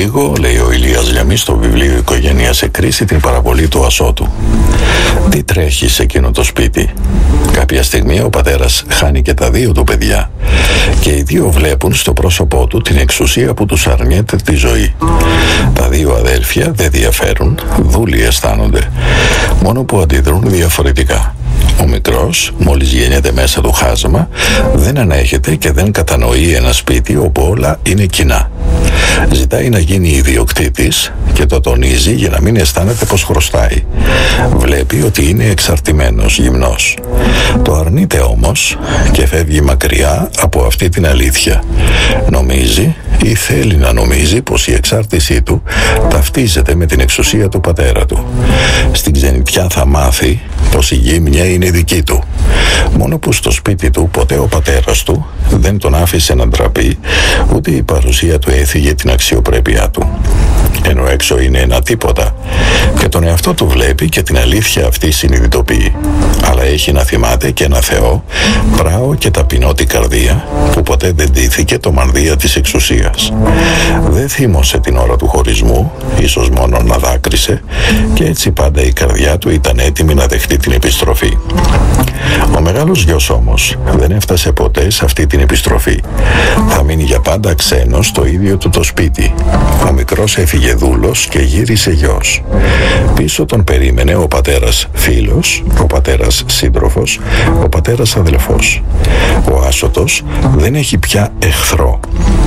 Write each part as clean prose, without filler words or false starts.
λίγο, λέει ο Ηλίας Λιαμής στο βιβλίο «Οικογένεια σε κρίση», την παραβολή του Ασώτου. Τι τρέχει σε εκείνο το σπίτι? Κάποια στιγμή ο πατέρας χάνει και τα δύο του παιδιά και οι δύο βλέπουν στο πρόσωπό του την εξουσία που τους αρνιέται τη ζωή. Τα δύο αδέλφια δεν διαφέρουν, δούλοι αισθάνονται, μόνο που αντιδρούν διαφορετικά. Ο μικρός, μόλις γεννιέται μέσα του χάσμα, δεν ανέχεται και δεν κατανοεί ένα σπίτι όπου όλα είναι κοινά. Ζητάει να γίνει ιδιοκτήτης και το τονίζει για να μην αισθάνεται πως χρωστάει. Βλέπει ότι είναι εξαρτημένος, γυμνός. Το αρνείται όμως και φεύγει μακριά από αυτή την αλήθεια. Νομίζει ή θέλει να νομίζει πως η εξάρτησή του ταυτίζεται με την εξουσία του πατέρα του. Στην ξενιτιά θα μάθει πως η γύμνια είναι δική του. Μόνο που στο σπίτι του ποτέ ο πατέρας του δεν τον άφησε να ντραπεί, ούτε η παρουσία του έφυγε την αξιοπρέπειά του. Ενώ έξω είναι ένα τίποτα και τον εαυτό του βλέπει και την αλήθεια αυτή συνειδητοποιεί. Αλλά έχει να θυμάται και ένα Θεό, πράο και ταπεινώτη καρδία που ποτέ δεν ντύθηκε το μανδύα της εξουσίας. Δεν θύμωσε την ώρα του χωρισμού, ίσως μόνο να δάκρυσε, και έτσι πάντα η καρδιά του ήταν έτοιμη να δεχτεί την επιστροφή. Ο μεγάλος γιος όμως δεν έφτασε ποτέ σε αυτή την επιστροφή. Θα μείνει για πάντα ξένος στο ίδιο του το σπίτι. Ο μικρός έφυγε δούλος και γύρισε γιος. Πίσω τον περίμενε ο πατέρας φίλος, ο πατέρας σύντροφος, ο πατέρας αδελφός. Ο Άσωτος δεν έχει πια εχθρό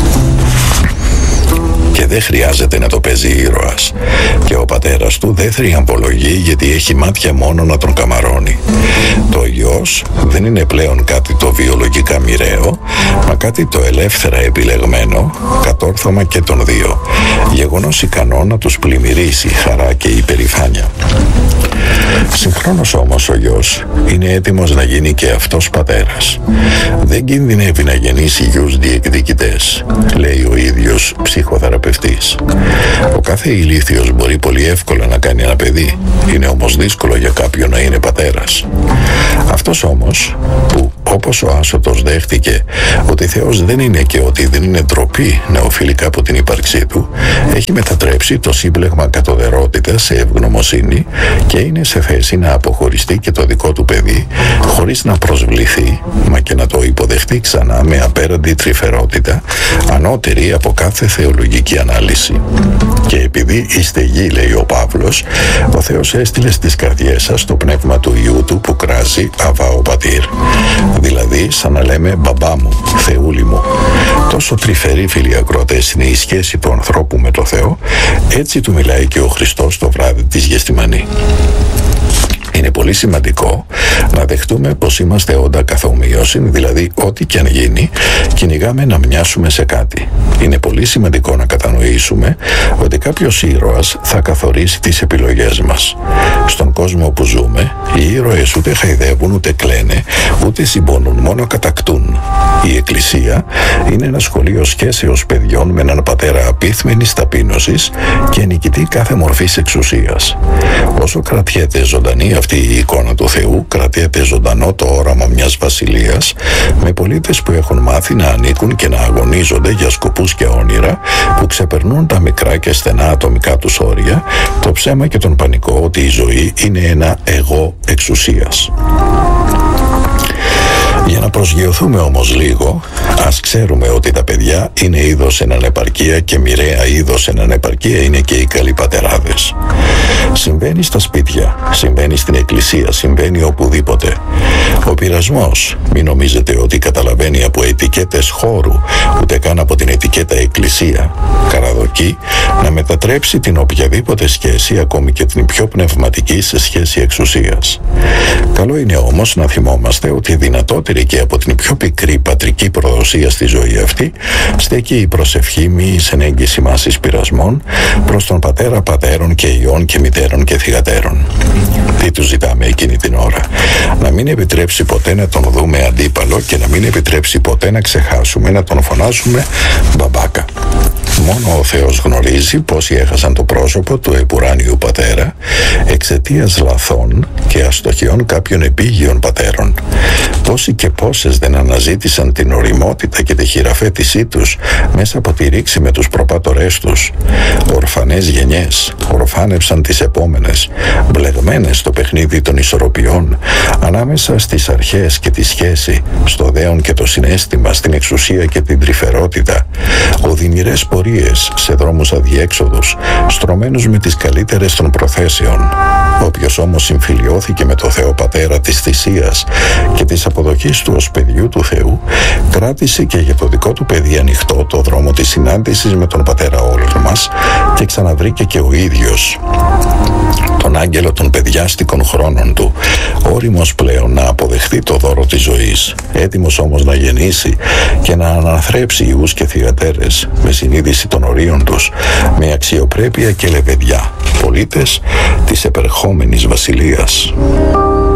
και δεν χρειάζεται να το παίζει ήρωας. Και ο πατέρας του δεν θριαμβολογεί γιατί έχει μάτια μόνο να τον καμαρώνει. Το γιος δεν είναι πλέον κάτι το βιολογικά μοιραίο, μα κάτι το ελεύθερα επιλεγμένο, κατόρθωμα και των δύο. Γεγονός ικανό να τους πλημμυρίσει χαρά και υπερηφάνεια. Συγχρόνως όμως ο γιος είναι έτοιμος να γίνει και αυτός πατέρας. Δεν κινδυνεύει να γεννήσει γιους διεκδικητές, λέει ο ίδιος ψυχοθεραπευτής. Ο κάθε ηλίθιος μπορεί πολύ εύκολα να κάνει ένα παιδί. Είναι όμως δύσκολο για κάποιον να είναι πατέρας. Αυτός όμως που, όπως ο Άσωτος δέχτηκε ότι Θεός δεν είναι και ότι δεν είναι ντροπή νεοφιλικά από την ύπαρξή του, έχει μετατρέψει το σύμπλεγμα κατωτερότητα σε ευγνωμοσύνη και είναι σε θέση να αποχωριστεί και το δικό του παιδί χωρίς να προσβληθεί, μα και να το υποδεχτεί ξανά με απέραντη τρυφερότητα, ανώτερη από κάθε θεολογική ανάλυση. Και επειδή είστε γη, λέει ο Παύλος, ο Θεός έστειλε στις καρδιές σας το πνεύμα του Υιού του που κράζει Αβά ο Πατήρ. Δηλαδή σαν να λέμε μπαμπά μου, Θεούλη μου. Τόσο τρυφερή, φίλοι ακροατές, είναι η σχέση του ανθρώπου με το Θεό, έτσι του μιλάει και ο Χριστός το βράδυ της Γεστημανή. Είναι πολύ σημαντικό να δεχτούμε πως είμαστε όντα καθομοίωσιν, δηλαδή ό,τι και αν γίνει, κυνηγάμε να μοιάσουμε σε κάτι. Είναι πολύ σημαντικό να κατανοήσουμε ότι κάποιος ήρωας θα καθορίσει τις επιλογές μας. Στον κόσμο που ζούμε, οι ήρωες ούτε χαϊδεύουν, ούτε κλαίνε, ούτε συμπονούν, μόνο κατακτούν. Η Εκκλησία είναι ένα σχολείο σχέσεως παιδιών με έναν πατέρα απίθμενης ταπείνωσης και νικητή κάθε μορφής εξουσίας. Όσο κρατιέται ζωντανή αυτή η εικόνα του Θεού, κρατιέται ζωντανό το όραμα μιας βασιλείας, με πολίτες που έχουν μάθει να ανήκουν και να αγωνίζονται για σκοπούς και όνειρα που ξεπερνούν τα μικρά και στενά ατομικά τους όρια, το ψέμα και τον πανικό ότι η ζωή είναι ένα εγώ εξουσίας. Για να προσγειωθούμε όμως λίγο, ας ξέρουμε ότι τα παιδιά είναι είδος εν ανεπαρκία και μοιραία είδος εν ανεπαρκία είναι και οι καλοί πατεράδες. Συμβαίνει στα σπίτια, συμβαίνει στην εκκλησία, συμβαίνει οπουδήποτε. Ο πειρασμός, μην νομίζετε ότι καταλαβαίνει από ετικέτες χώρου, ούτε καν από την ετικέτα εκκλησία. Καραδοκεί να μετατρέψει την οποιαδήποτε σχέση, ακόμη και την πιο πνευματική, σε σχέση εξουσίας. Καλό είναι όμως να θυμόμαστε ότι δυνατότερη και από την πιο πικρή πατρική προδοσία στη ζωή αυτή στέκει η προσευχή μη εισενέγγιση μάσης πειρασμών προς τον πατέρα πατέρων και ιών και μητέρων και θυγατέρων. Τι του ζητάμε εκείνη την ώρα? Να μην επιτρέψει ποτέ να τον δούμε αντίπαλο και να μην επιτρέψει ποτέ να ξεχάσουμε να τον φωνάσουμε μπαμπάκα. Μόνο ο Θεός γνωρίζει πόσοι έχασαν το πρόσωπο του επουράνιου πατέρα εξαιτίας λαθών και αστοχιών κάποιων επίγειων πατέρων. Πόσοι και πόσες δεν αναζήτησαν την ωριμότητα και τη χειραφέτησή τους μέσα από τη ρήξη με τους προπάτορές τους. Ορφανές γενιές ορφάνευσαν τις επόμενες, μπλεγμένες στο παιχνίδι των ισορροπιών ανάμεσα στις αρχές και τη σχέση, στο δέον και το συναίσθημα, στην εξουσία και την τρυφερότητα, οδυνηρές πορείες σε δρόμους αδιέξοδους, στρωμένους με τις καλύτερες των προθέσεων. Όποιος όμως συμφιλιώθηκε με το Θεό Πατέρα της θυσίας και της αποδοχής του ως παιδιού του Θεού, κράτησε και για το δικό του παιδί ανοιχτό το δρόμο της συνάντησης με τον Πατέρα όλων μας και ξαναβρήκε και ο ίδιος τον άγγελο των παιδιάστικων χρόνων του, όριμος πλέον να αποδεχθεί το δώρο της ζωής, έτοιμος όμως να γεννήσει και να αναθρέψει ιούς και θυγατέρες με συνείδηση των ορίων τους, με αξιοπρέπεια και λεβεδιά, πολίτες της επερχόμενης βασιλείας.